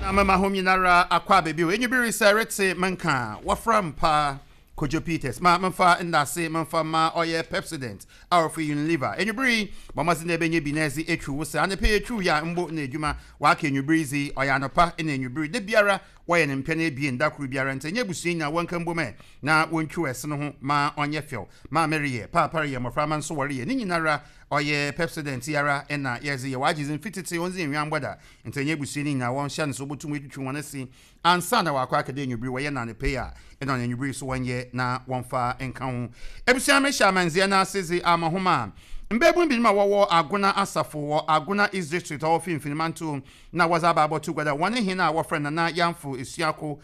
Mama Hominara Aqua Baby, when you be reserved, Manka, what from Pa Kojo Peters, Mamma and that's it, Mamma Ma or your Pepsodent, our free Unilever. And you breathe, Mamma's in the Benny Binezi, a true, and the pay true ya and boat Nejuma, walking you breezy, or Yanapa, and then you breathe the Biara, when and penny being dark Rubiara, and you seen a one combo now won't you as no ma on your field, Ma Marie, Papa, Yamaframan, Sawari, and Ninara. Or ye Pepsodent tiara and na yezi wages in fitted on in Yambada, and Tanya Busini now one chance so to make you want to see. And son of our cracker then you brew and the payer, and on your breeze 1 year now one far and count. Ebusame Shaman Ziana says the Amahoma. Mbebun bin ma wo aguna asafo aguna is district of Infinimantu na was about together one hin na wo friend na yamfo esiako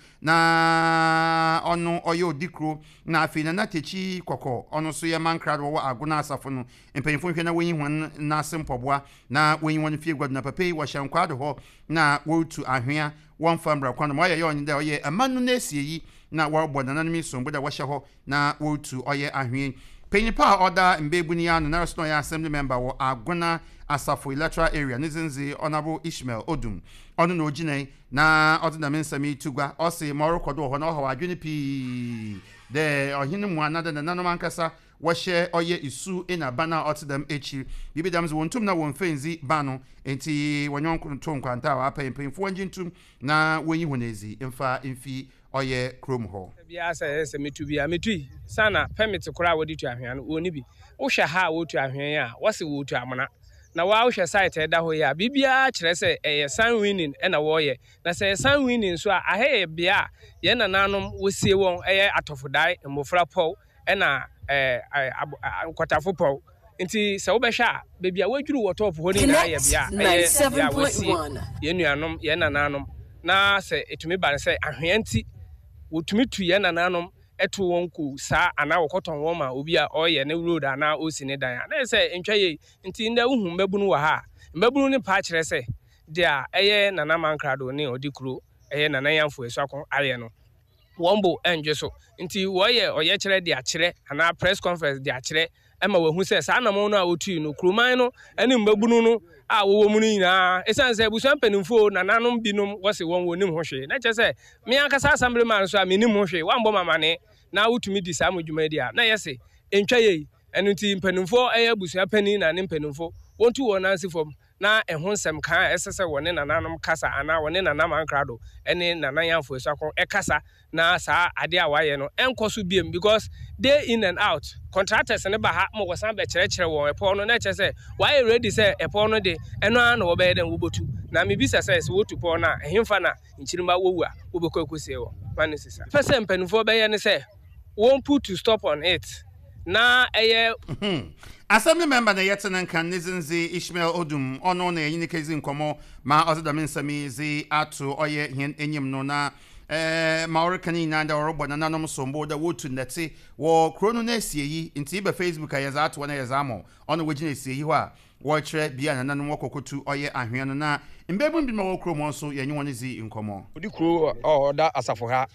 na ono oyo dikro na afi na techi kokko ono so ye man crowd wo aguna asafo no empanifo hwe na wenyi hwan na sempoboa na wenyi won fie gwad na papai wo hyankwado ho na wo tu ahwea won fambra kwano mo ye onye de oye amanu na esieyi na wo boda na nimi so boda wo hye ho na wo tu oye ahwea Penipa order Mbebunian and National Assembly member or Aguna Asafo electoral area Nizinzi Honorable Ishmael Odum. Ono no jine na ordinament sami tuga or say Morocco do honor how Junipi de or him one another than Nanomankasa washe oye isu in a banner or to them echi. Bibidams won't tum na one fenzi bano enti when yon tongue quanta paying for engine na when you wonezi in fee oye chrome ho. Biasa se metubi ametui sana permit kura wodi tu ahwan woni bi wo hwe ha wo tu ahwan a wose wo tu amana na wa wo hwe site eda ho ya bibia kire se sun winning na wo ye na se sun winning so a ahe bia ye nananom wosie won atofodai mmofra pɔw na nkotafo pɔw nti se wo be hwa bibia wadwuru wo top ho ni na ye bia ya wosie ye nuanom ye nananom na se etumi ban se ahwan nti wotumi tu ye nananom eto wonku sa ana wokoton wo ma obi a oye ne road ana osine dan na se ntwaye nti nda uhu mbabunu wa ha mbabunu ni pa kire se dia eye nanaman krado ne odikuro eye nanayamfo esuakon are no wombo enje so nti wo ye oye kire dia kire ana press conference dia kire ema wahu se sa anamo no a wotu no kruman no ene mbabunu no a wo mu nyina esan se busuan panimfo nananom binom wose won wonim ho hwe na che se me ankasa assembly man so a menim ho hwe wambo mamane na wotumi di sa modwuma dia na yese entwaye enu nti mpanimfo eye busuan pani na ne mpanimfo wontu won nansi fom na ehun nsem kan esese wone nananom kasa ana wone nanaman krado ene nanayamfo esuakon ekasa na sa ade a waye no enkoso biem because day in and out contractors ne ba ha mo wosan be kire won epo no na chese why ready say epo no de eno an wo be den wo botu na me bisa say wotu po na ehimfa na nchirima wowu a wo be kokosie wo mane sisa person penfo be ye ne say won't put to stop on it na eye Assembly member na yetenan kan Nizinzi Ishmael Odum ono na yini kezi nkomo ma ozadamin sami zi atu oye hien enyim no na Maurikani na da orobo na nanom sombo da wotu ndete wo krono na esieyi nti be Facebook ayeza atu na yezamo ono wogina esieyi ho a wo kire bia na nanom wokokotu oye ahwen no na mbebun bi ma wo kromo so yenyi woni zi nkomo odi kro da asafo ha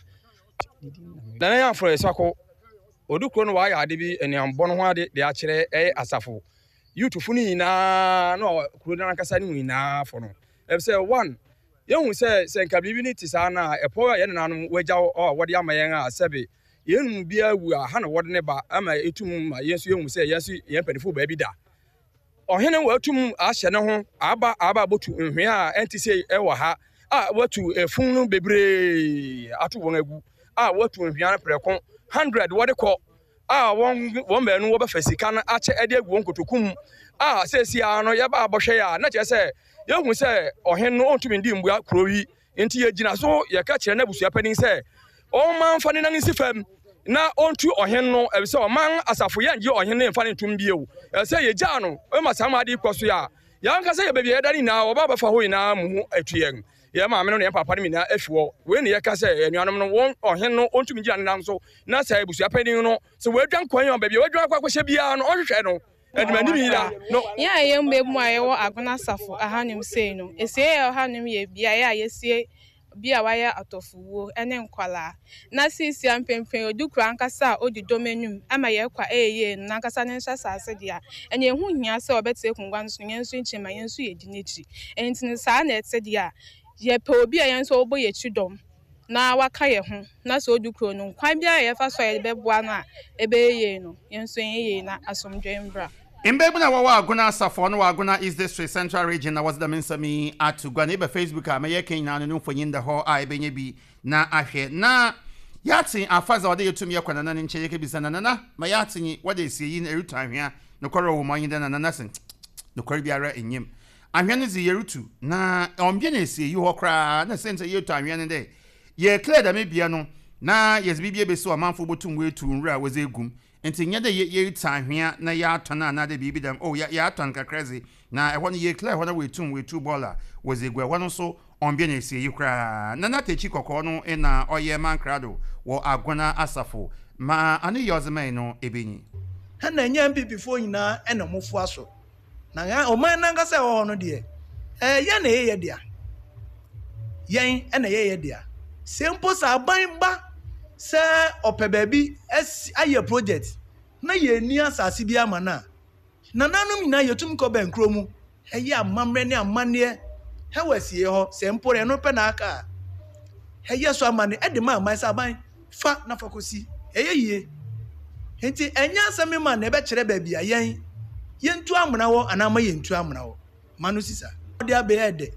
na ya afro esako odukro no wa ya ade bi eniambo no ho ade de akire asafo youtufu ni na no kro na kasa ni na fo no e say one yehu se nka bibi ni tisa na epo ya nanom wagya wode amayen a sebe yenu bia wu a ha na wode ne ba ama etum ma yesu yehu se yesu yempanifo ba bi da ohene watum ahye ne ho aba botu nhwe a entise ewo ha a watu efun no bebre atu won agu a watu nhwe an prekon 100 wode ko a won be no wo ba fasika na ache ade agu won kotokum a sesi ano ye ba bohwe ya na che se yehu se ohen no ontumi ndi mbua krowi enti ye gina so ye ka kire na busua panin se o man fa ne nan sifam na ontu ohen no e se o man asafo ye nje ohen ne fa ne ntum biewu e se ye gya no e ma sama ade kwaso ya ya nka se ye bebie dani na wo ba fa ho ina mu atuyen ye ma me no ne papa ne mi na afiwo we ne ye ka se enuanom no won ohen no ontumi gina nan so na se busua panin no se we dwan kwan yo bebie we dwan akwa bia no ohwehwe no edimani mi da no ya ye mbemu ayewo agona safo ahanim sei no esie ahanim ye bia ya yesie bia waya atofuwo ene nkwala na sisi ampempen odukura ankasa odi domenum ama ye kwa eye na ankasa ne nhya sase dia enye hu hia se obete kungwa nso nyenso nchima yenso ye dinechi enti sa na ete dia ye pe obi a yen so obo ye chidom na waka ye ho na so odukro no kwan bia ye fa so ye beboa no a ebe ye no yen so ye na asomdwe mbra Imbebuna wa Aguna Asafo no Aguna East District Central Region na was the mensami atugwa na Facebook a me ye ken na no mfonyin da ho a ebenye bi na ahwe na yati afaza ode yetumi yakwana na nche yeke bisa na na ma yati wode sie yi na erutu ahwea no koro wo manyi da na sen no koro biara enyim ahwea no zi yerutu na ombie na sie yi ho kra na sente yerutu ahwea ne de ye clear da me bia no na yes bibie beso amanfo botum wetu nra woze egum enti nya de ye tahwea na ya atona na de bibi dam oh ya aton kakrezi na ehwo ye clear ho na wetu bola woze egwa ehwo no so ombie na sie yi kra na techi kokko no na oye mankrado wo Aguna Asafo ma ane yozeme no ebenyi ha na nya MPP nyina ena mofu aso na nga o man na ngasa ho no de ya na ye dia yen ena ye dia sempo sa ban ba se opeba bi aye project na ye ni asase bi amana na nanum nyina yetum ko ben kromu eye amamre ne amane he wasie ho sempo re no pe na aka eye so amane e de ma sa ban fa na fakosi eye yie enti enya asame ma na ebe kire ba bia yentu amuna wo anama yentu amuna wo manu sisa de abede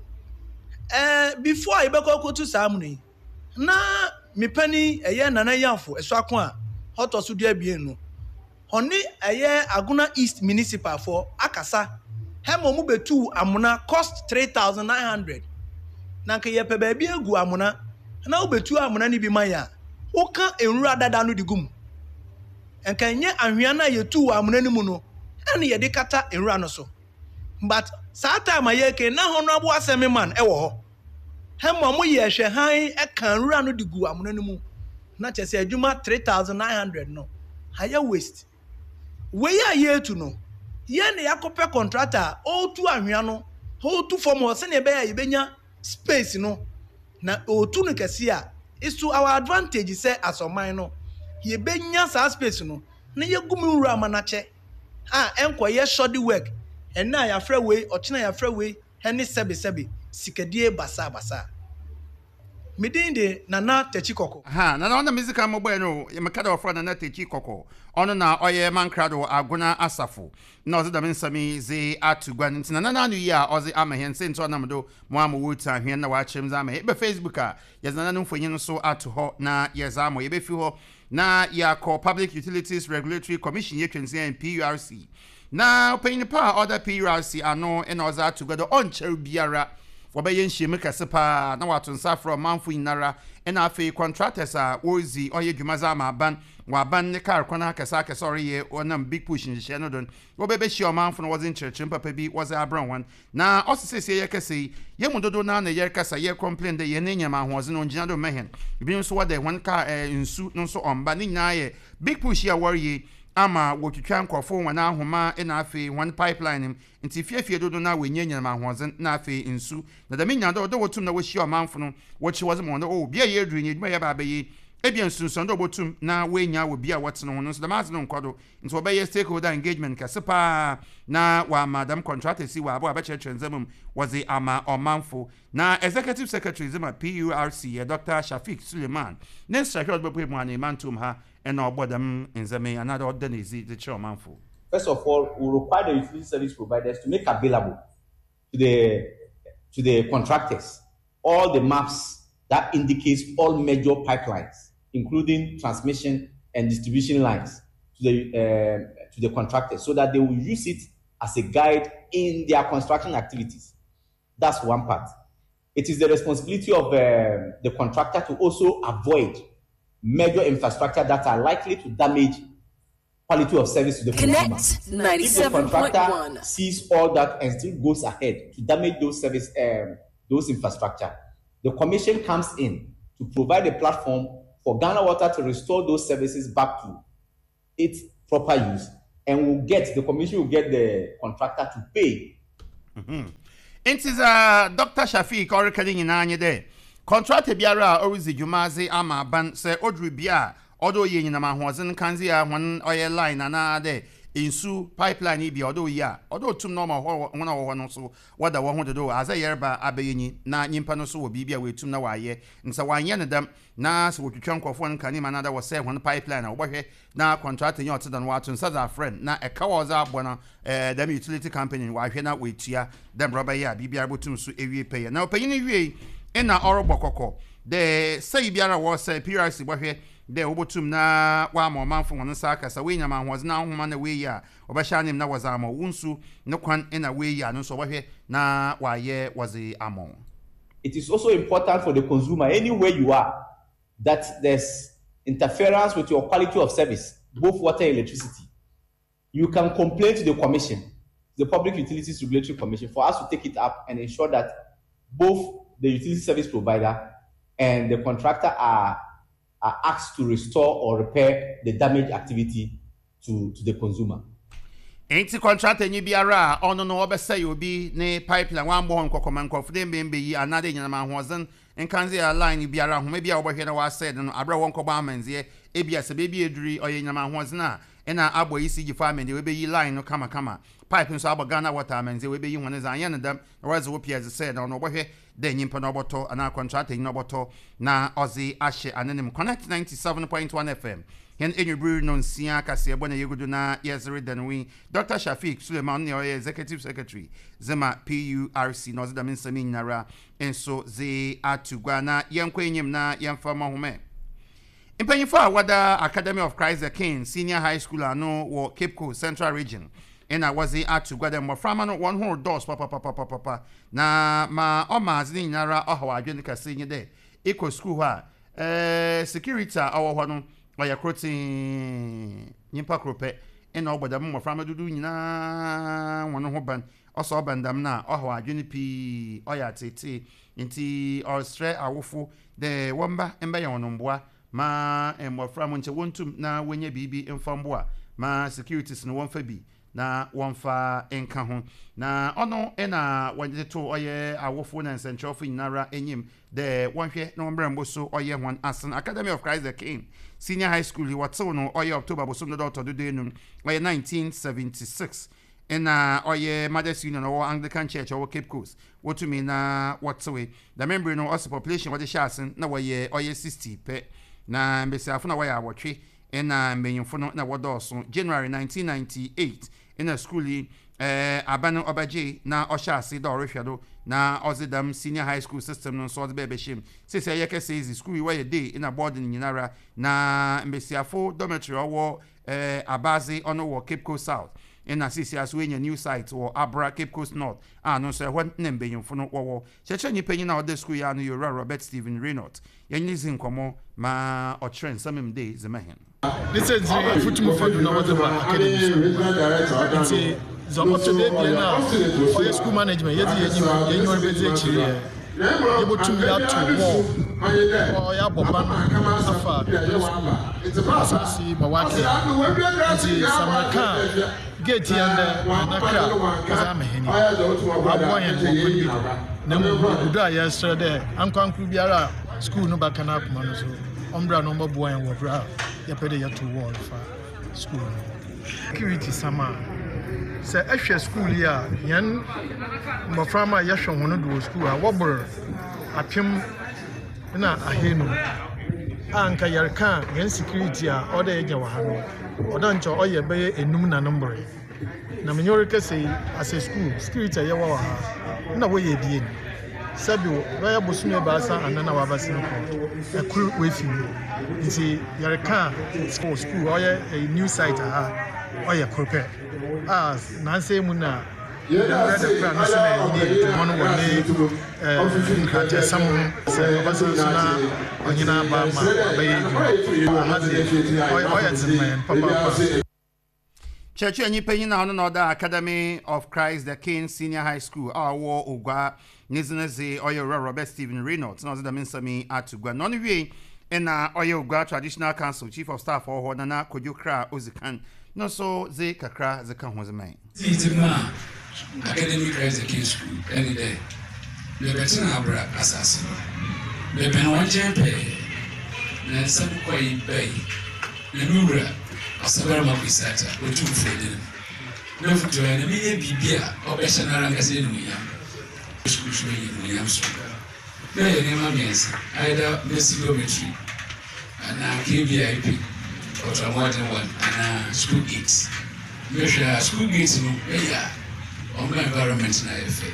before ibeko kotu samuni na mipani eye nana yanfo eso akon a hotoso de abie no oni eye Aguna East Municipal for akasa hemo mu betu amuna cost 3,900 na nke ye pe ba bia egu amuna na obetu amuna ni bi maya woka enru dada no digum enkenye ahwea na yetu amuna ni mu no ene ye de kata enru no so but sata amayeke na honorable assembly man ewo ho hemo mo ye hwe han e kan enru no digu amuna ni mu na chese adwuma 3,900 no haya waste we ya yetu no ye ne yakope contractor o tu ahwea no ho tu form ho se ne be ya yebenya space no na o tu no kese a is to our advantage say asoman no ye benya sa space no na ye gumi nru amanache enko ye shoddy work na ya fra we ochina ya fra we hene sebe sikadie basa midin de nana techi koko na ona musical mobile no ye mekada ofra nana techi koko ono na oye mankrado Aguna Asafo na ozi da mensami ze atugwa ntina nana anu ya ozi amahen se nto na mdo mo wuta hwen na wa chem za ma be Facebook a ye nana no mfonyin so ato ho na ye za mo ye be fi ho na ya call Public Utilities Regulatory Commission ye twense PURC na open pa other PURC ano na ozi atugwa on cher biara wobaye nhyiemu kase pa na wato nsa from manfo inara na afei contractors a wozi oye dwumaza ma ban waban ne car kwana kase oriye onam big push nhye no don wobebe shi o manfo no was in church papa bi was abran one na osese ye kase ye mudodo na ye kasa ye complain de ye nenya ma hoze no ngina do mehen bi nso wode one car nsu no so omba ni nyina ye big push ya worry ama wotwitwa nkofo wana ahoma na afi one pipeline nti fiefie dodo na wenyenya ma hozen na afi nsu na da minya do wotum na wohyi omanfo no wochi woze mo no bia ye edru nyeduma ye ba bayi ebia nsunsun do botum na wenya wo bia wotene ho no so da maze no nkodo nti obaye stakeholder engagement kasepa na wa madam contractor si wa abo abeche twenzamum woze ama omanfo na executive secretary zema PURC Dr. Shafik Suleiman ne secretary bopo mu ani mantum ha and our bottom in the main another organization the chairmanful. First of all, we require the utility service providers to make available to the contractors all the maps that indicates all major pipelines, including transmission and distribution lines, to the contractors, so that they will use it as a guide in their construction activities. That's one part. It is the responsibility of the contractor to also avoid major infrastructure that are likely to damage quality of service to the consumer. If the contractor sees all that and still goes ahead to damage those service, those infrastructure, the commission comes in to provide a platform for Ghana Water to restore those services back to its proper use, and the commission will get the contractor to pay. It is Dr. Shafik Orikadi in Anye there. Contract biara orizi jumazi ama ban se odru bia odo ye nyina ma hozen kanzi a hon oil line na de insu pipeline bi odo ya odo tum no ma wona wo no so wada wo ho dodo aza yerba abeyenyi na nyimpa no so wo bibia we tum na waye nsa wanye ne dam na so wotwetwa nkofo no kani manada wo say ho pipeline wo bohwe na contract nyi oteda no wato nsa za friend na eka wo za abo na dem utility company wa hwe na wetua dem roba ya bibia botum so ewie peye na opanyin wie ina orobo kokko de say biara wo say PRC bohwe de obotum na wa ma manfo won sa akasa we nyama hoze na ahoma na we ya obehya nim na waza ama wunsu ne kwan ina we ya no so bohwe na wa ye waze amo. It is also important for the consumer anywhere you are that there's interference with your quality of service, both water and electricity. You can complain to the commission, the Public Utilities Regulatory Commission, for us to take it up and ensure that both the utility service provider and the contractor are asked to restore or repair the damaged activity to the consumer. Enti contractor nyi biara ono no obesay obi ne pipeline wan bo nkokoma nkofde mbembe yi anade nyama hozen nkanze ya line biara homa bia obehwe na wa said no abra won koba amanzie ebia se bebi eduri oye nyama hozen a ena abo ECG farming de we be yi line no kama pipe nso abo Ghana water amanzie we be yi hone za anya ne dam raze wo pia ze said no obehwe de nyimpa no oboto ana contractor nyi no oboto na ozi ahye anenim connect 97.1 FM hen enyubru no nsia kase ebo na yegudu na yezere danwi Dr. Shafiq Suleiman ne executive secretary Zema PURC no zeda minsami nyara enso ze atugwa na yenkwenyim na yemfama home impanyifo awada Academy of Christ the King Senior High School ano wo Cape Coast Central Region ena wazi atugwa dem moframa no one whole doors papa na ma omazi nyara ohawa adwene kase nyi de eco school ha security awo ho no oya krotin nyimpa krope ena ogbada moframa dudu nyina wono ho ban oso obandam na ohawa adwene pi oya tete nti ostre awofo de womba emba ya wonomboa ma moframa nche wontum na wenye bibi emfamboa ma securities no wonfa bi na wonfa enka ho na ono ena wanje to oye awofo na nsentrofo nyinara enyim de wonhwe na wombrambo so oye hon asen Academy of Christ the King Senior High School watso no oye October bosom do to do enum oye 1976 ena oye Mothers Union or Anglican Church or Cape Coast wotumi na watso we the member no also population what the shasen na oye 60 pe na mbesiafo na oye awotwe ena mbenyimfo no na wodoso January 1998 in a schoolie abano obaje na oshasi do rehwedo na ozidam senior high school system no so de bebeshim sese yeke says school we day in a boarding nyinara na mbesiafo dormitory owo abazi ono wo Cape Coast South in a sisi as we new site or Abra Cape Coast North no so when nembenyimfo no wo cheche nyi panyin na ode school ya no Yora Robert Stephen Reynolds yenyizi nkomo ma o trend samem day zemahen. This is the football for the academy school. It's today now for school management. Yes, you know the able to react to war or ya boban afa so see Bawake nti Samaka gate yanda nakra kaza meheni aboyan kokoni na mu da ya sere de ankwankru biara school no baka na akoma no so ombra no mboboyan wo bra ya pede ya to war fa school security sama se ehwe school ya yan moframa ya hwe hono do school a wobor apem na ahenu anka yarka yan security a oda ya wa hano oda ncho oye beye enum na number na menyor ke say as a school security ya wa ha na wo ye die sabio roya bosume baasa anana wa basin ko ekuru wefi nti yarka for school oye a new site ha oye prepare as nanse mu na the plan no say ni mono woni nkrate samu se basin na onyina ba ma abayi oye tsemen papa Church and you na no the Academy of Christ the King Senior High School awo ogwa nizineze oyo Robert Stephen Reynolds no the minsami atugwa no we na oyo ogwa traditional council chief of staff or na Kojokra Ozikan no so ze kakra ze kan ho ze man Itima Academy of Christ the King School any day le betina abra assassin le ben one champion na sabu kwai bay le nura Asabara Mapisata, or 2 Fredin. No for to enemy, Bibia, or Beshanara as in William. Williams. May name means either Messigometry and KVIP or Tramotan one and school gates. Measure school gates in Umbaya or my environment in IFA.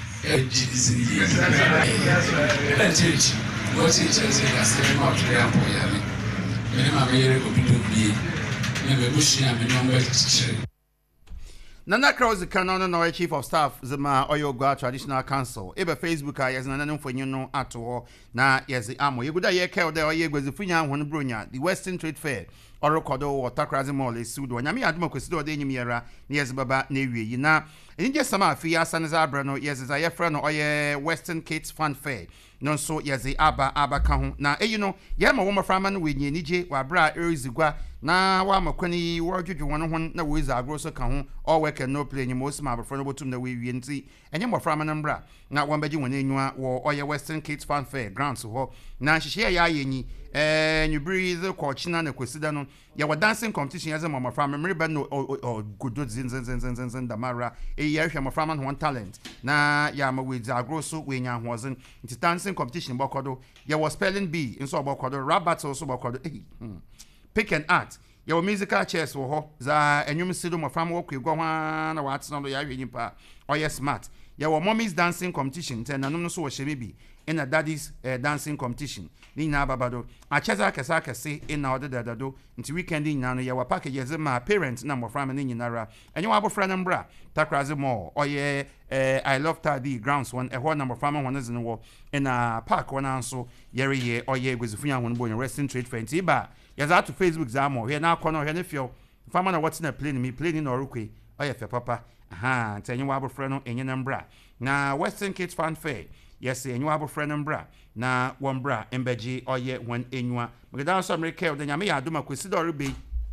What is it as a remark to the Ampoyami? Minimum year will be never wishing I'm a number to Nana Cross the canon or chief of staff Zema Oyoga Traditional Council. Ebe Facebook as an for you know at all. Na yes the amo. You good a care there or ye was the Funya one brunya, the Western Trade Fair, or Rocodo or Takrazimol is sued. When Yami Admocus de Nimira, nears Baba Nevi, na. In just some of Fia San Zabrano, yes, as I friend or ye Western Kids Fun Fair. Non so yes the Abba Kahun. Na you know, Yama woman from with ye Nije, wa bra Erizigua. Na wa makoni wo dwodwo won na wo za agro so ka ho all work and no play any most ma before no botum na we wie nti enye mofra ma nambra na wan baji won enwa wo oye Western Kids Fan Fair grounds ho na hihye ya yenyi you breathe ko china na kwesida no ya wa dancing competition ya ze mofra memory ba no godo zin damara ya hwe mofra man ho talent na ya ma we za agro so we nya hozen nti dancing competition bokodo ya was spelling bee nso bokodo rap battle so bokodo pick and art your musical chairs wo ho za enyum sido mo fam wo kwegwa hwa na wat na do ya hwenyi pa oye smart ya wo mommy's dancing competition ten na no so wo hye bi in a daddy's dancing competition ni na babado a cheza kese in na order dadado nti weekend ni na no ya wa packages ma parents na mo fam ni nyinara enyo abofra na mbra takraze mo oye I love the grounds one a number of farmer one is in the war in a park one also ye oye gwezufunya won bo Western Trade Fair ba yaza to Facebook zamo here na kono here ne fio farmer na what's na plane me plane no rukwe oye fe papa aha ntenye wa abofra no enye nambra na Western Kids Fan Fair yes enye wa abofra nambra na one bra embeji oye one enwa mgeda so america de nyame ya adoma kwesi do rebe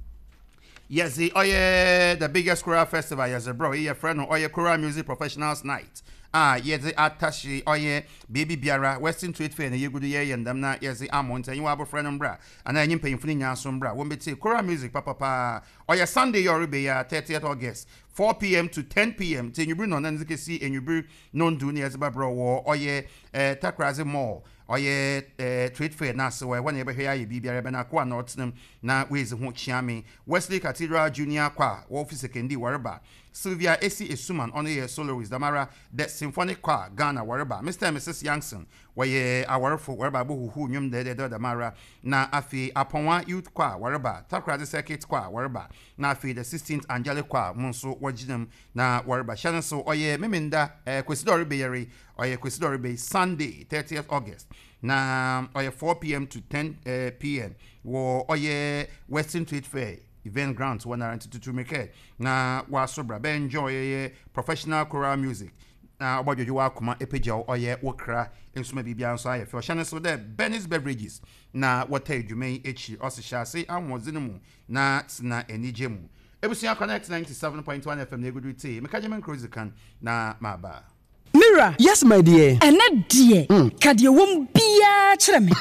yes the biggest choral festival yes bro your friend oye choral music professionals night yes attache oye baby biara Western Trade Fair na yegudu ye yendam na yes amount and you have a friend mbra and I nyimpa yimfuni nyaso mbra won beti choral music papa oye Sunday yorube ya 30th August 4 p.m. to 10 p.m. Then you bring on and you see and you bring non do near bro oye Takrazi Mall oye Trade Fair na so when you hear you bibia be na kwa Nottingham na wezi ho chiame Wesley Cathedral Junior Choir office kendi wareba Sylvia AC Esuman on the soloist Damara the Symphonic Choir Ghana wareba Mr. and Mrs. Youngson where our for wareba who nyum de Damara na afi Aponwa Youth Choir wareba Takrazi Circuit Choir wareba na afi the 16th Angelic Choir monso wajinem na wareba Shannon so oye meminda kwesidori beyeri oye kwesidori be Sunday 30th August na oye 4 p.m. to 10 p.m. wo oye Western Trade Fair event grounds 192 make na wa sobra be enjoy professional choral music na obojojo wa kuma epeja oye wokra ensuma bibia nso aye fe ohane so there Benny's Beverages na water edwumen echi osisha se anwozinu na sina enijemu ebusia connect 97.1 FM negudu te mekajemen cruise kan na maba Mira, yes my dear. Ene dear. Kadie wom bia kyerɛ me.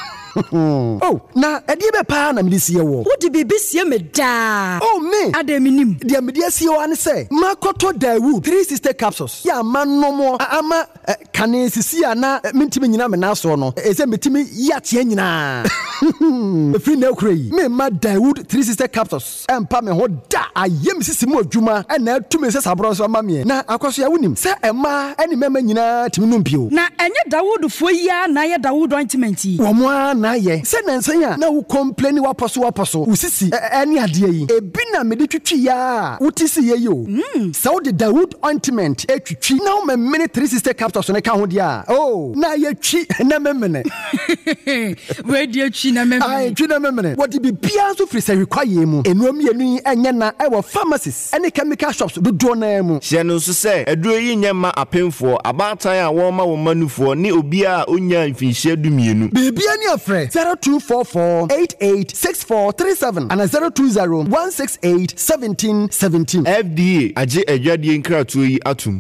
Oh, na ɛdeɛ bɛ paa na mede sie wɔ. Wo de bibi sie me da. Oh me. Ade minim. Deɛ mede sie wɔ ane sɛ, makoto Dawood 3 sister capsules. Ya ma nomo ama kane sisi ana mentimi nyina me naso no. Ɛsɛ metimi yatie nyina. Free na okra yi. Me ma Dawood 3 sister capsules. Empa me ho da. Ayem sisi mo adwuma ɛna atumi sɛ sabro so ama me. Na akɔso ya wonim sɛ ɛma ɛne mɛma nyina timi no mpio. Na ɛnyɛ Dawood fo ya na yɛ Dawood ointment yi. Wo mo na ye se nansan na wo complain waposo usisi eni ade yi ebi na me de twitwi ya wotisi ye yo se wo de Dawood ointment etwitwi na wo memene 3 sister capsules ne ka ho dia oh na ye twi na memene we de twi na memene ai twi na memene wo de bibia so free se require mu enuom yenu enye na e wo pharmacies ene chemical shops do na mu hye no so se aduro yi nyema apemfo abatan a wo ma wo manufo ne obi a onya mfinhye dumienu bibia ni afre 0244886437 and 02016871717 FDA aje adwadie nkratoyi yi atum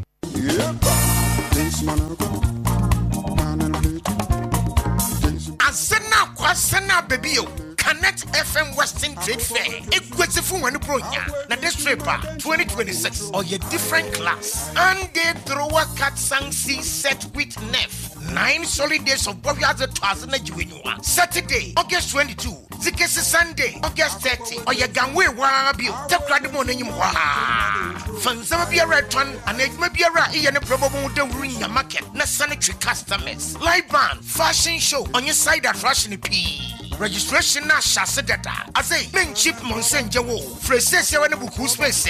Asena kwasena bebio Connect FM Western Trade Fair. Ekwesifu fu wani bronya na this trip 2026 or your different class and they throw a cat sang C set with Nef 9 solid days of warriors at Tazana Juinua Saturday August 22 Zikesi Sunday August 30 or your gangway wabi tap cradimon in wa Fanzama be a red one and it may be a rat and a probable the ring your market na sanitary customers live band fashion show on your side at Russian P. Registration na shase data. Azay, men chip monsenje wo. Fresesia wene buku space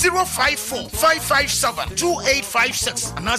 054-557-2856 and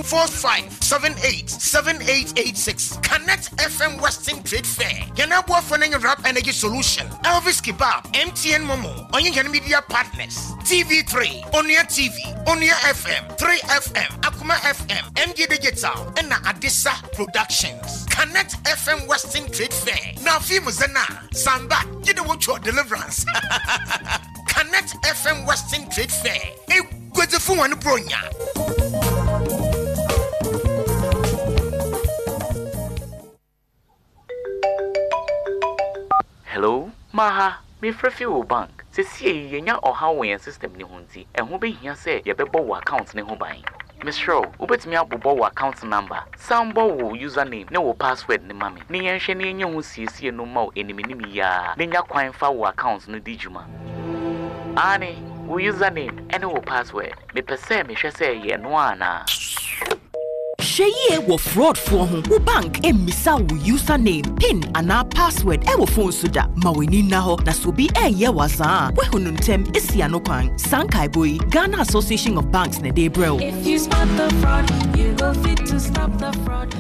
0245-787886. Connect FM Western Trade Fair. Yana boafone rap energy solution. Elvis Kebab, MTN Momo, Onyen Media Partners, TV3, Onia TV, Onia FM, 3FM, Akuma FM, MG Digital, and Adisa Productions. Connect FM Western Trade Fair. Now Fimuzana, Samba, you don't want your deliverance. Connect FM Western Trade Fair. Hey, good the phone and bronya. Hello, Maha, me frefio bank. Se see yenya or how we system ni hunti, and who be here say your bebo account ni hobine. Miss Show, ubet me up bobo account number. Sambo wo username, no password ni mami. Ni yenche ni yenye hu CC no mo enimi ni ya. Ninya kwan fa wo account no dijuma. Ani, wo username and wo password. Me pese me hwe say ye no ana. Sheye wo fraud for ho. Wo bank emisa wo username, pin ana password e wo phone suda. Ma weni na ho na so bi ye waza. We hunu ntem esi anokwan. Sankai boy, Ghana Association of Banks na dey bro. If you spot the fraud, you go fit to stop the fraud.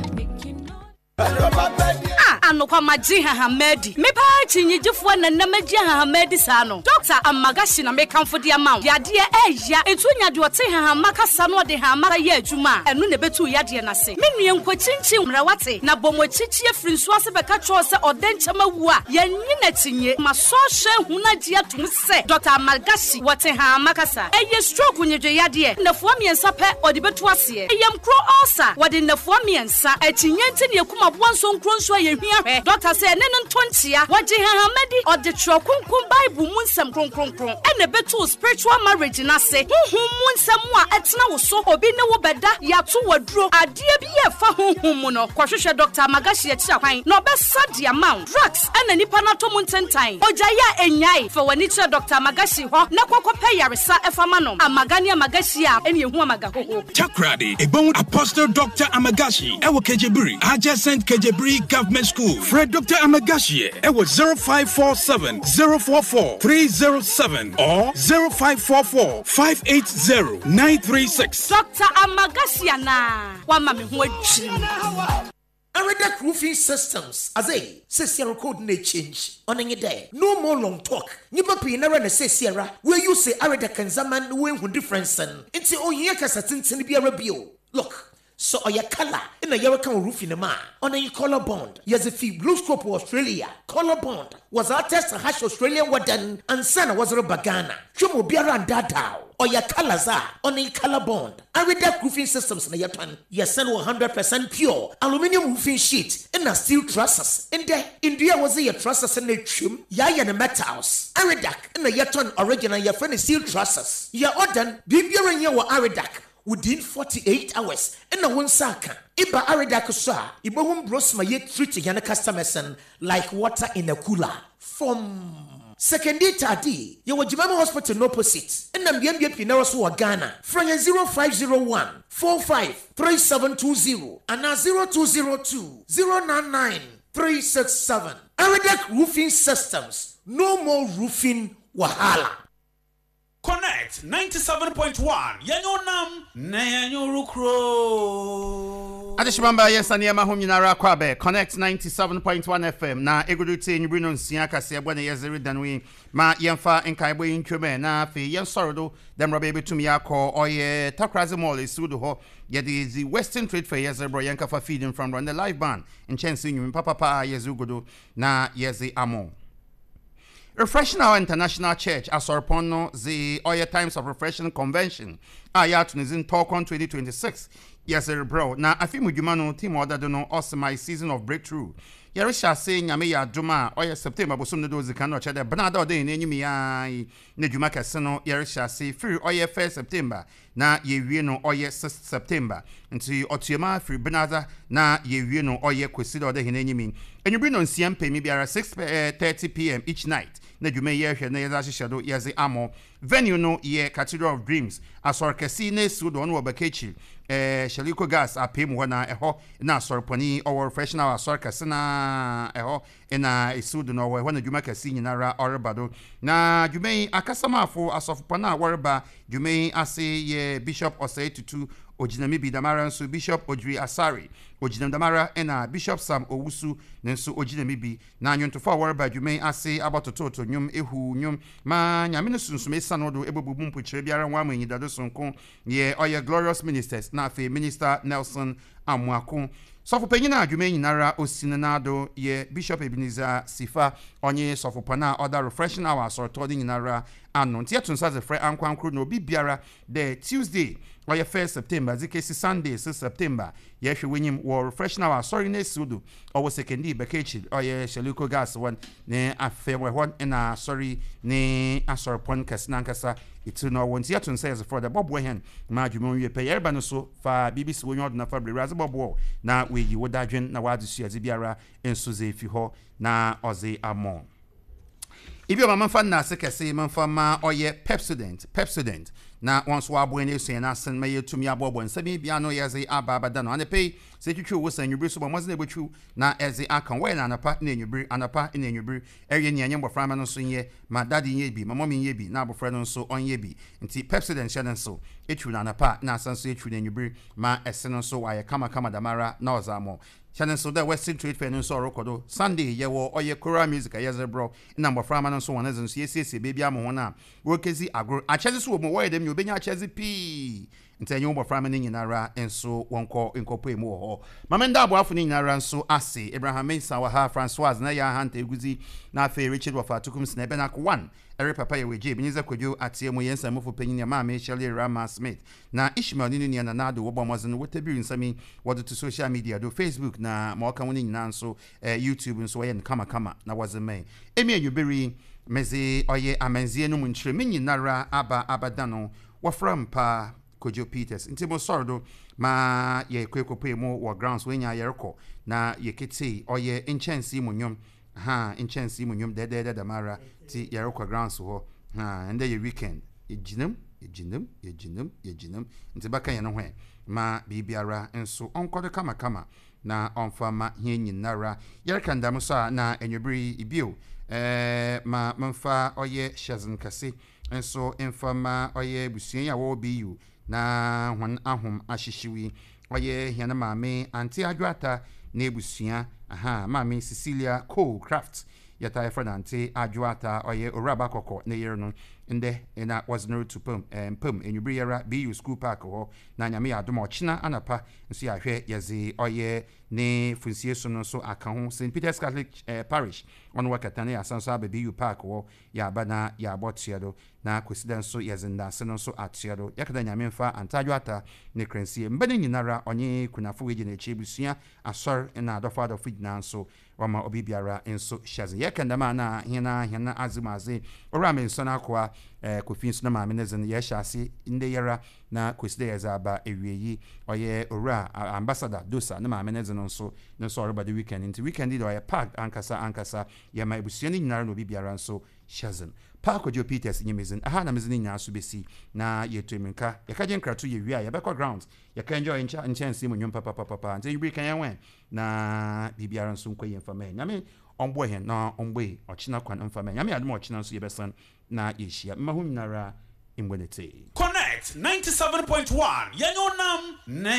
Anokwa maji Hamedi. Me pa chinyijifo na namaji Hamedi sano. Dr. Amagashi na mekamfo di amount. Yade eya etunya de ote hamaka sano de hamaka ye adwuma. Enu ne betu yade na se. Me nue nkwachinchin mrawate na bomochichi afrinso ase beka cho se odenchama wu a yanyi na tinye maso hwe hunaji atum se Dr. Amagashi wote hamaka sa. Eye stroke nyedwe yade na fo miensa pe ode betu ase. Eyam kro ulcer wode na fo miensa etinyenti ne kuma boanso nkronso ye hia. Doctor say nenen tontia waje Hamedi or the trokunkum Bible munsem kronkronkron ene betu spiritual marriage na se honhom munsem a etena wo so obi ne wo beda yato waduro ade bi ye fa honhom mu no kwahwehwe Dr. Magashi akira kwan no be sad amount drugs ene nipa na to muntentan ojaya enyai fa wani kira Dr. Magashi ho na kwakwape yaresa efama no amagani Amagashi a ene ehu amagahoho Takrade ebon Apostle Dr. Amagashi ewo Kejebiri adjacent Kejebiri Government School. Fred Dr. Amagashi, it was 0547 044 307 or 0544 580 936. Dr. Amagashi na wama me ho adwiri. Aredak roofing systems as a sesiara code may change on any day. No more long talk. Nipa pinara na sesiara where you say Aredak and Zaman way who difference and it's all yakasa since be a rebel. Look. So your color in a Yarakan roof in a man on a color bond. Yes, if you blue scope Australia, color bond was our test and hash Australian wadan and sana was a bagana. Chumo biara and dadao or your colors are on a color bond. I read that roofing systems na yatan. Yes, 100% pure aluminium roofing sheet and a steel trusses. In there, India was a trusses and a trim, yaya and metals. Aridak and a yatan original your friend steel trusses. Ya ordan, Bibia and your Aridak. Within 48 hours, and no one saka. Iba Aridakusa, Ibahum Brosma yet treating yana customers like water in a cooler. From second day tardy, you were Jimama Hospital no opposite, and I'm Yambia Pinarosu Ghana. From 0501 453720 and now 0202 099 367. Aridak Roofing Systems. No more roofing wahala. Connect 97.1 yanyo nam na yanyo rukro Adeshimamba yes aniema home nyinara kwabe Connect 97.1 FM na eguduti nyibino nsia kase abone yezeri danwi ma yemfa nkaibo intweme na afi yensorodo dem robe betumi akọ oye takraze mall isudo ho ye the Western Trade Fair yezebro yanka fa feeding from run the live band in chensi nyum papa yezugodo na yezi amo. Refreshing Our International Church Asorpono the Oya Times of Refreshing Convention Ayatunizin Tokon 2026 yes bro na afimu jumano team order do no awesome season of breakthrough Yerisha say nyame ya duma oye September bosom no dozi kan no chede Bernardo de na enyim ya na dwuma kese no Yerisha say free oye 1 September na yewie no oye 6 September nti otuema free Bernardo na yewie no oye kwesi do de hene enyim enyubri no nsiam pemi biara 6:30 p.m. each night na dwuma ye hwe na yeza hyedo yeze amo venue no ye Cathedral of Dreams asorkesi na esu do no obakechi Shaliko gas apem wana eho na sorponi or freshener asorkesi na eho ina esu do no wana dwuma kasi nyinara orebado na dwuma akasamafo asofopona wareba dwuma ase ye Bishop Osei Tutu Ojinami Bidamara nso Bishop Ojiri Asari Ojinam Damara ena Bishop Sam Owusu nenso Ojinami bi na nyontofa warba dwumen ase abotototo nyum ehu nyum ma nyame no sunsume sanodo ebobubu mpokyere biara nwa amanyidado sonko ye oye Glorious Ministers na afi Minister Nelson Amuako Sofo penyina adwumen nyinara osine nado ye Bishop Ebenezer Sifa onye sofo pana other refreshing hour sorto de nyinara anon tietunsa ze frɛ ankwankro no bi biara the Tuesday oye 1 September zikesi Sunday 6 September ye hwe wenyim wo refreshing hour sorry na sudo owo sekendi bekechi oye Shaliko gas one ne afewe hon na sorry ne asorpon kasna nkasa itu no won tietunsa ze for the bobo hen ma adwumen wie pe yerba no so fa BBC wonyo odna fa bre bobo na weyi wodadwen na wadesu azi biara enso ze fi ho na oze amon Ibi o mama fan na sekese manfa ma oye Pepsodent na once wa bo ene so na sen maye tumi abobo nsabi bia no yeze ababada no anepei se twitwu wo san nyubri so bo moze na betwu na eze akan we na anapa na nyubri anapa na nyubri ewe ni anyem bofra ma no so ye ma daddy nye bi mama mi nye bi na abofra no so onye bi nti Pepsodent shedan so etwu na anapa na asan so etwu na nyubri ma ese no so wa ye kama damara na ozamo Channel so that Western Trade Fair no so rekodo Sunday ye wo oye Kora Music ayeze bro na mbofra ma no so wona zenso yesese baby am ho na wokezi agro acheze so mo wo dem you benya acheze pi ntenye mbofra ma nyinara enso wonko enkopo emu ho mamenda abo afo nyinara nso ase Abraham Mensa wa ha Françoise na ya hanta eguzi na afa Richard wa fatukum sna be na 1 Eri papa ye weje biniza kwadwo atie mo yensa mofo panyin ma ma Shirley Rama Smith na Ishmael ni na nado wo bomozin wotabi nsami wode to social media do Facebook na ma oka woni nyina nso YouTube nso ye kama na wazeme emi anyuberi mezi oye amenzie no munchire menyinara abadano wafram pa Kojo Peters ntimo sordo ma ye kwekopwe mo wo grounds wenya yereko na yekete oye inchensi munyom inchensi munyom dede damara ti yereko grounds ho and the weekend ejinam nti baka ye no hwe ma bibiara enso onkodo kama na onfama hinyinara yereka ndam so na enyubri ibio ma mfa oye shazin kase enso infama oye busuen ya wo biu na hon ahom ahihyiwi oye hiana maame anti adwata na ebusua maame Cecilia Cole Craft yata efra anti adwata oye oraba kokko na yere no inde ina was no to pum enyubri yara BU school park ho na nyame adom ochina anapa nso ya hwe yeze oye ne funsie so no so aka ho St Peter's Catholic Parish on wakatane asanso BU park ho ya bana ya botiado na kwesida nso yezinda se no so atiado yakada nyame mfa antadwata ne kransie mbane nyinara onye kunafo weje na echebusua asor na adofado fidna nso wama obibiara enso shazi yakanda mana hina azimaze orame nso na akwa kofin so na maame nezen ye hyase inde yara na kwesida yazaba ewieyi oye ora ambassador dosa na maame nezen nso oreba the weekend into weekend do ya park ankasa ya ma ebusua ni nyinara no obibiara nso shazen Kojo Peters nyemezin aha na mezin nya so besi na yetuminka yakaje nkratu ye wi a yebekọ grounds yaka enjoy nchance mu nyum papa nti yibri kan yanwen na bibiara nso nkwa yemfama nyame ombo he na ombo ochina kwan mfama nyame adum ochina nso yebesan na yeshia mahu nyinara imwenete Connect 97.1 yanyonam na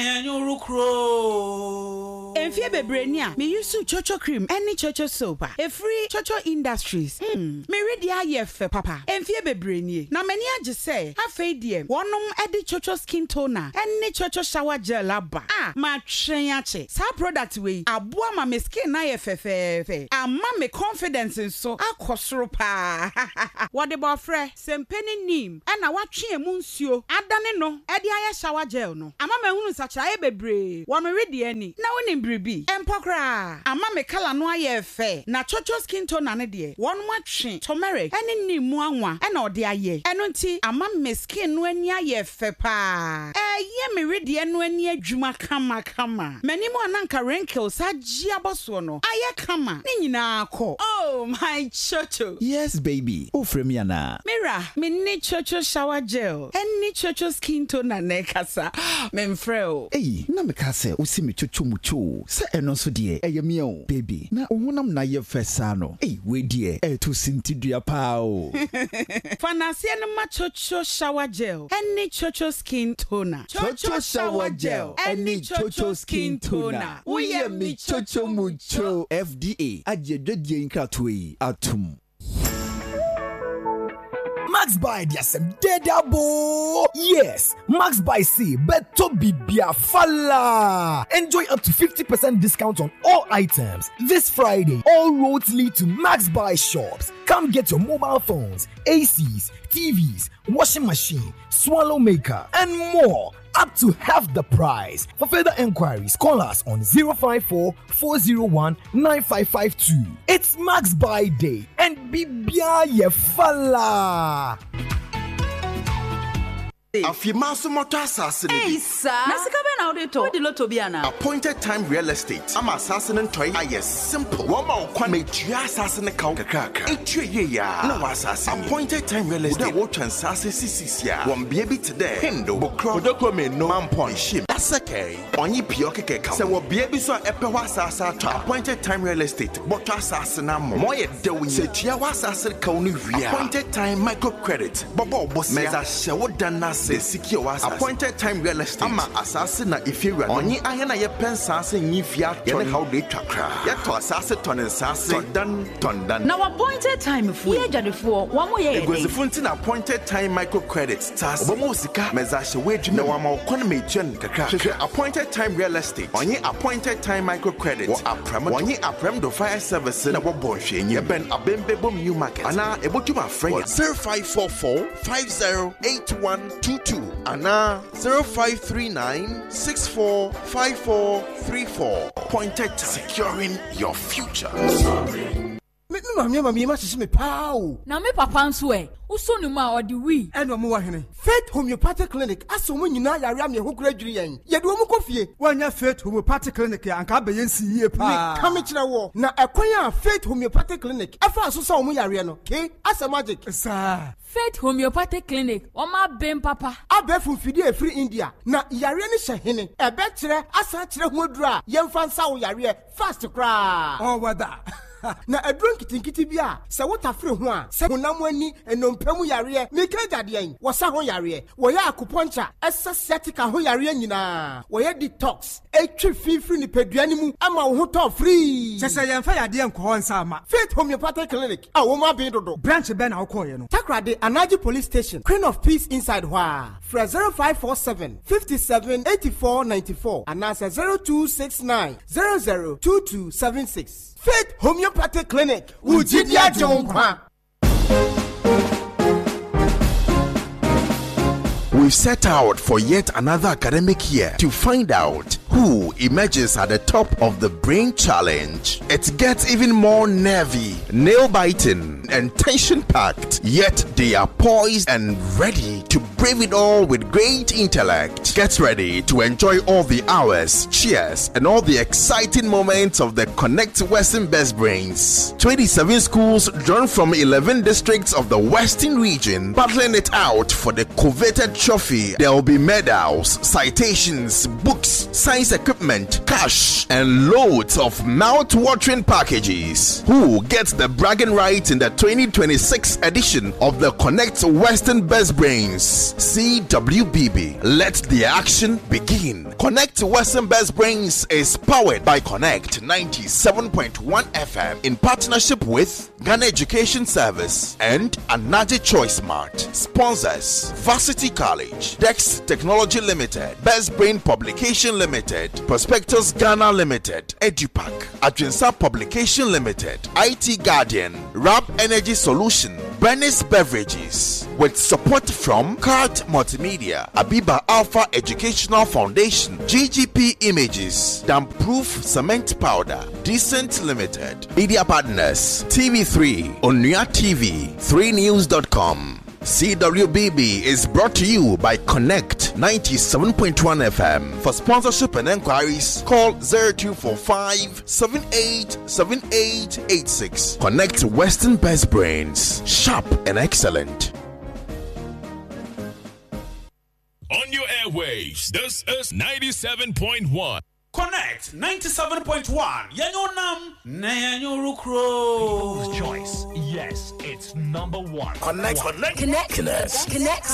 yanyorukro Enfie bebreni a me use chocho cream any chocho soap e free chocho industries me ready aye papa enfie bebreni na mani age say afei die wonom edi chocho skin toner any chocho shower gel aba ma twen ache sa product we aboa ma me skin na ye fefefe amma me confidence so akosoro pa what the bofre sempeni nim na watwe mu nsuo adane no edi aye shower gel no ama me hunu sacha bebre wa me redi ani na woni bribi empokra ama me kala no aye fe na chocho skin tone ne de won matwe turmeric ene ni mu anwa ena ode aye eno nti ama me skin no ani aye fe pa ye me redi no ani adwuma kama mani mu ananka wrinkles agye aboso no aye kama ni nyina akọ. Oh my chocho. Yes baby. O frame yana. Mira, me ni chocho shower gel. Any chocho skin tone na nekasa. Memfreo. Hey, na me ka se o si me chocho mucho. Se eno so de eye me o baby. Na ohunam na ye fesa no. Hey, we de to sintidua pa o. Fanasia no ma chocho shower gel. Any chocho skin toner. Chocho shower gel. Any chocho skin toner. We ye me chocho mucho. FDA. Ajedodie nkratoi atum. Max buy some dedabo. Yes, Max buy C beto bibia falla. Enjoy up to 50% discount on all items. This Friday, all roads lead to Max buy shops. Come get your mobile phones, ACs, TVs, washing machine, swallow maker, and more. Up to half the price. For further enquiries, call us on 054-401-9552. It's Max Buy Day and Bibia Yefala. Afimaso motor assassin. Hey, sir. Nasikabe na auditor. What the lot biana? Appointed Time Real Estate. I'm assassin and toy. Yes, simple. Wama okwa metua assassin ka kakaka. Etue ye ya. No assassin. Appointed Time Real Estate. Wo transase sisisia. Won bia today. Hendo bokro. Odoko me no mampon shim. Asake. Onyi pio keke ka. Se wo bia bi so epe wa assassin to. Appointed Time Real Estate. Boto assassin am. Moye de wi. Se tua wa assassin ka oni ria. Appointed Time Microcredit. Bobo bosia. Meza shewo dana secure was Appointed Time Real Estate. Ama assassin na ifira. Onyi ahena ye pensase nyifia ye how they chakra. Ye to assassin ton ensase tondan. Now Appointed Time fu ye jadefo wa mo ye. Egwezifunti na Appointed Time Microcredit stars. Obomo sika mezashe weju na wa ma okon metuan kakra. Appointed Time Real Estate. Onyi Appointed Time Microcredit. Onyi aprem do fire service na wo bonhwe nyi ben abembe bom new market. Ana ebotuma friend 0544 508122 Anna 0539-645434. Appointed Time. Securing your future. Mami, me pow. Na me papa nso e. Uso nu ma odi wi. Eno mo wa hene. Faith Homeopathic Clinic aso mo nyina yare am ye ho kura dwiri yen. Ye de wo mo kofie. Wanya Faith Homeopathic Clinic anka be yen si yie pa. Me kam kire wo. Na ekwan a Faith Homeopathic Clinic afa aso sa wo yare no. Ke asa magic. Sa Faith Homeopathic Clinic. O ma bem papa. Abefu fidi e free India. Na yare ni hye hene. Ebe kire asa kire ho adura. Yemfa nsa wo yare fast kra. Oh wada. Na adron kitinkiti bia se wotafre ho a se honam ani enompam yare me kaja de yen wo sa ho yare wo ya akuponcha sciatica ho yare nyina wo ya detox etwe fifiri ni peduani mu ama wo ho to free se yemfa yade enko ho nsa ama Faith Homeopathic Clinic a wo ma be dodo branch be na wo koye no Takrade Anaji Police Station Queen of Peace inside hoa fra 0547 57 84 94 and answer 0269 002276 Faith Homeopathic Clinic. Ujidia Jonkwa. We set out for yet another academic year to find out who emerges at the top of the brain challenge. It gets even more nervy, nail-biting, and tension-packed, yet they are poised and ready to brave it all with great intellect. Get ready to enjoy all the hours, cheers, and all the exciting moments of the Connect Western Best Brains. 27 schools drawn from 11 districts of the Western region, battling it out for the coveted trophy. There will be medals, citations, books, science equipment, cash, and loads of mouth-watering packages. Who gets the bragging rights in the 2026 edition of the Connect Western Best Brains? CWBB. Let the action begin. Connect Western Best Brains is powered by Connect 97.1 FM in partnership with Ghana Education Service and Anaje Choice Mart. Sponsors: Varsity College, Dex Technology Limited, Best Brain Publication Limited, Prospectus Ghana Limited, Edupac, Adrensa Publication Limited, IT Guardian, Rap Energy Solution, Bernice Beverages, with support from Card Multimedia, Abiba Alpha Educational Foundation, GGP Images, Damp-Proof Cement Powder, Decent Limited, Media Partners, TV3, Onuya TV, 3news.com. CWBB is brought to you by Connect 97.1 FM. For sponsorship and enquiries, call 0245 787886. Connect Western Best Brains, sharp and excellent. On your airwaves, this is 97.1. Connect 97.1. Yangonam Nayanyurukro. People's choice. Yes, it's number one. Connect.